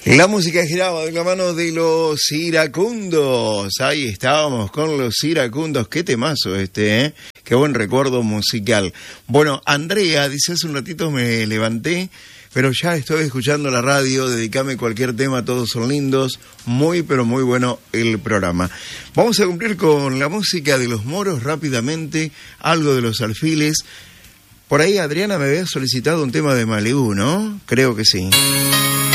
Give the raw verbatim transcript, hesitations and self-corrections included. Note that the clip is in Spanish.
La música giraba de la mano de los iracundos. Ahí estábamos con los iracundos. Qué temazo este, ¿eh? Qué buen recuerdo musical. Bueno, Andrea dice, hace un ratito me levanté, pero ya estoy escuchando la radio, dedicame cualquier tema, todos son lindos. Muy, pero muy bueno el programa. Vamos a cumplir con la música de los moros rápidamente, algo de los alfiles. Por ahí Adriana me había solicitado un tema de Malibú, ¿no? Creo que sí.